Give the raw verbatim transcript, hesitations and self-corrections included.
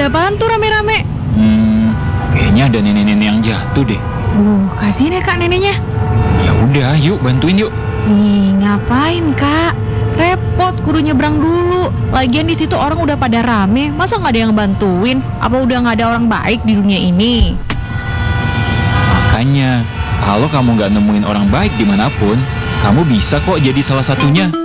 Ada apaan tuh rame-rame? Hmm, kayaknya ada nenek-nenek yang jatuh deh. Uh, kasihin ya kak neneknya. Ya udah, yuk bantuin yuk. Ih, ngapain kak? Repot, kudu nyebrang dulu. Lagian di situ orang udah pada rame, masa nggak ada yang bantuin? Apa udah nggak ada orang baik di dunia ini? Makanya, kalau kamu nggak nemuin orang baik dimanapun, kamu bisa kok jadi salah satunya.